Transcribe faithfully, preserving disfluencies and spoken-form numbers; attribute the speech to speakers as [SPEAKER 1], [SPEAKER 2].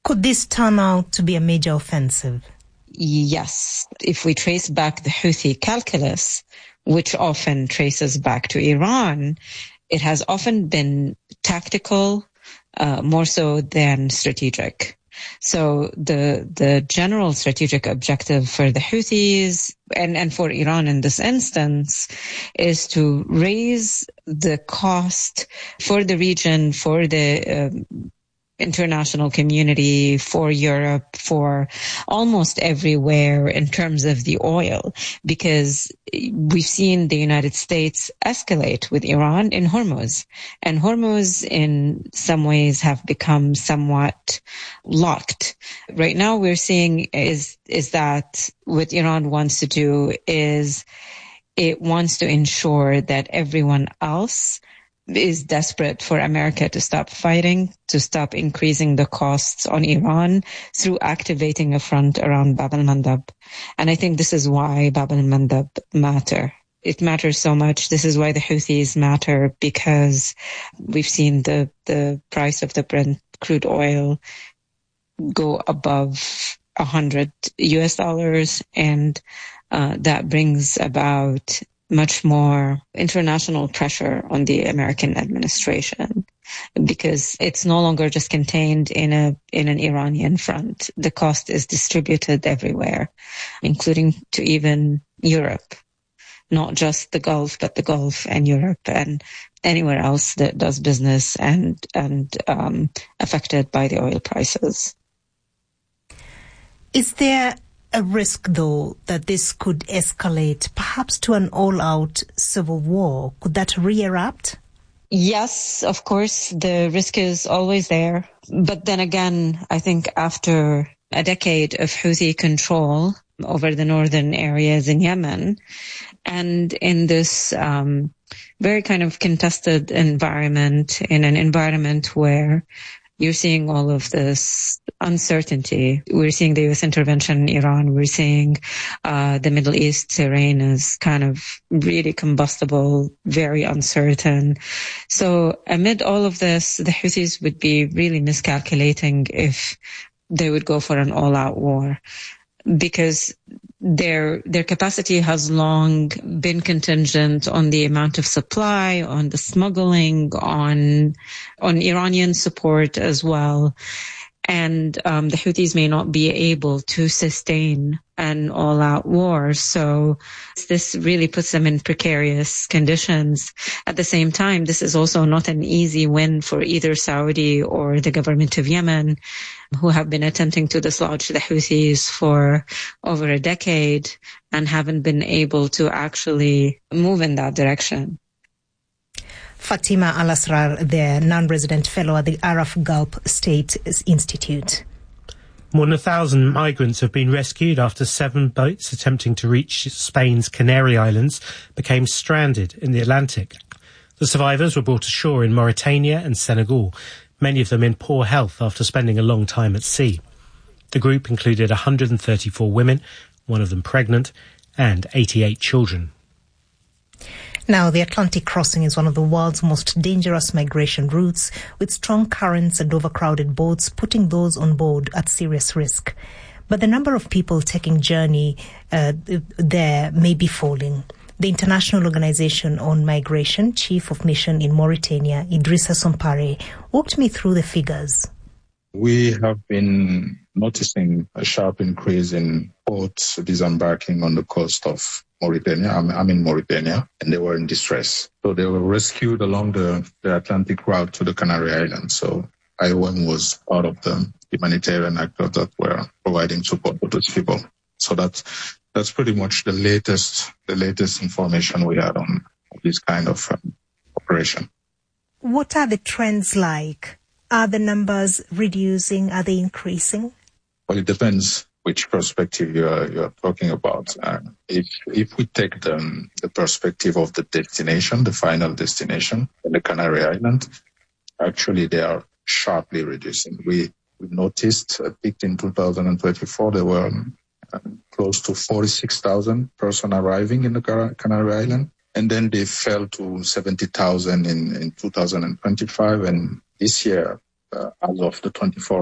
[SPEAKER 1] Could this turn out to be a major offensive?
[SPEAKER 2] Yes. If we trace back the Houthi calculus, which often traces back to Iran, it has often been tactical, uh, more so than strategic. So the the general strategic objective for the Houthis and, and for Iran in this instance is to raise the cost for the region, for the um, international community, for Europe, for almost everywhere in terms of the oil, because we've seen the United States escalate with Iran in Hormuz. And Hormuz in some ways have become somewhat locked. Right now we're seeing is, is that what Iran wants to do is it wants to ensure that everyone else is desperate for America to stop fighting, to stop increasing the costs on Iran through activating a front around Bab al-Mandab. And I think this is why Bab al-Mandab matter. It matters so much. This is why the Houthis matter, because we've seen the, the price of the Brent crude oil go above one hundred U S dollars, and uh, that brings about much more international pressure on the American administration, because it's no longer just contained in a in an Iranian front. The cost is distributed everywhere, including to even Europe, not just the Gulf, but the Gulf and Europe and anywhere else that does business and and um, affected by the oil prices.
[SPEAKER 1] Is there a risk, though, that this could escalate perhaps to an all-out civil war? Could that re-erupt?
[SPEAKER 2] Yes, of course, the risk is always there. But then again, I think after a decade of Houthi control over the northern areas in Yemen, and in this um, very kind of contested environment, in an environment where you're seeing all of this uncertainty. We're seeing the U S intervention in Iran. We're seeing uh, the Middle East terrain is kind of really combustible, very uncertain. So amid all of this, the Houthis would be really miscalculating if they would go for an all-out war, because their their capacity has long been contingent on the amount of supply, on the smuggling, on on Iranian support as well. And um, the Houthis may not be able to sustain an all-out war. So this really puts them in precarious conditions. At the same time, this is also not an easy win for either Saudi or the government of Yemen, who have been attempting to dislodge the Houthis for over a decade and haven't been able to actually move in that direction.
[SPEAKER 1] Fatima Al-Asrar, the non-resident fellow at the Araf Gulf State Institute.
[SPEAKER 3] More than a thousand migrants have been rescued after seven boats attempting to reach Spain's Canary Islands became stranded in the Atlantic. The survivors were brought ashore in Mauritania and Senegal, many of them in poor health after spending a long time at sea. The group included one hundred thirty-four women, one of them pregnant, and eighty-eight children.
[SPEAKER 1] Now, the Atlantic crossing is one of the world's most dangerous migration routes, with strong currents and overcrowded boats putting those on board at serious risk. But the number of people taking journey uh, there may be falling. The International Organization on Migration Chief of Mission in Mauritania, Idrissa Sompare, walked me through the figures.
[SPEAKER 4] We have been noticing a sharp increase in boats disembarking on the coast of Mauritania. I'm, I'm in Mauritania, and they were in distress. So they were rescued along the, the Atlantic route to the Canary Islands. So I O M was part of the humanitarian actors that were providing support to those people. So that's, that's pretty much the latest, the latest information we had on this kind of um, operation.
[SPEAKER 1] What are the trends like? Are the numbers reducing? Are they increasing?
[SPEAKER 4] Well, it depends which perspective you are, you are talking about. Uh, if if we take the, the perspective of the destination, the final destination, in the Canary Island, actually they are sharply reducing. We, we noticed, uh, peaked in two thousand twenty-four, there were um, uh, close to forty-six thousand persons arriving in the Canary Island, and then they fell to seventy thousand in, in two thousand twenty-five, and this year, uh, as of the twenty-fourth